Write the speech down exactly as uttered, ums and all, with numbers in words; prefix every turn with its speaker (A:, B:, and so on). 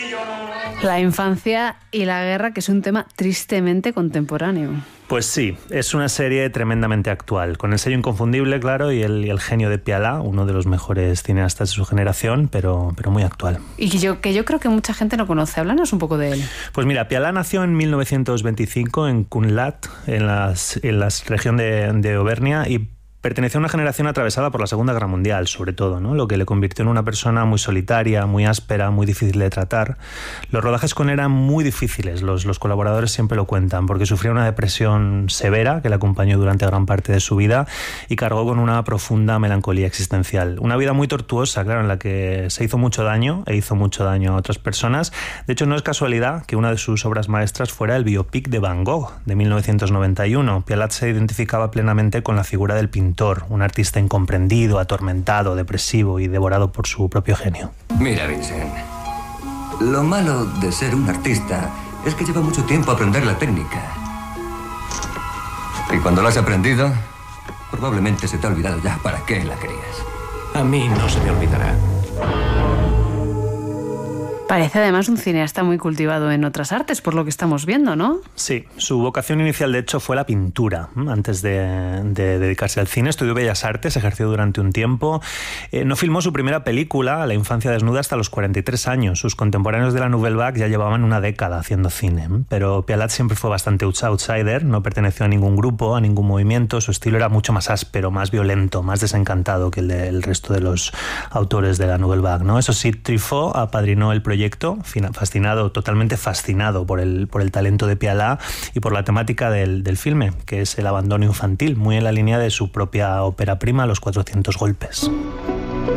A: La infancia y la guerra, que es un tema tristemente contemporáneo.
B: Pues sí, es una serie tremendamente actual, con el sello inconfundible, claro, y el, y el genio de Pialá, uno de los mejores cineastas de su generación, pero, pero muy actual.
A: Y que yo, que yo creo que mucha gente no conoce. Háblanos un poco de él.
B: Pues mira, Pialá nació en mil novecientos veinticinco en Cunlat, en la en las región de, de Auvernia, y perteneció a una generación atravesada por la Segunda Guerra Mundial, sobre todo, ¿no? Lo que le convirtió en una persona muy solitaria, muy áspera, muy difícil de tratar. Los rodajes con él eran muy difíciles, los, los colaboradores siempre lo cuentan, porque sufría una depresión severa que le acompañó durante gran parte de su vida y cargó con una profunda melancolía existencial. Una vida muy tortuosa, claro, en la que se hizo mucho daño e hizo mucho daño a otras personas. De hecho, no es casualidad que una de sus obras maestras fuera el biopic de Van Gogh, de mil novecientos noventa y uno. Pialat se identificaba plenamente con la figura del pintor, un artista incomprendido, atormentado, depresivo y devorado por su propio genio.
C: Mira, Vincent, lo malo de ser un artista es que lleva mucho tiempo aprender la técnica. Y cuando la has aprendido, probablemente se te ha olvidado ya para qué la querías.
D: A mí no se me olvidará.
A: Parece además un cineasta muy cultivado en otras artes, por lo que estamos viendo, ¿no?
B: Sí, su vocación inicial de hecho fue la pintura. Antes de, de dedicarse al cine estudió Bellas Artes, ejerció durante un tiempo. Eh, no filmó su primera película, La infancia desnuda, hasta los cuarenta y tres años. Sus contemporáneos de la Nouvelle Vague ya llevaban una década haciendo cine. Pero Pialat siempre fue bastante outsider, no perteneció a ningún grupo, a ningún movimiento. Su estilo era mucho más áspero, más violento, más desencantado que el del resto de los autores de la Nouvelle Vague, ¿no? Eso sí, Truffaut apadrinó el proyecto, fascinado, totalmente fascinado por el, por el talento de Pialá y por la temática del, del filme, que es el abandono infantil, muy en la línea de su propia ópera prima, Los cuatrocientos golpes.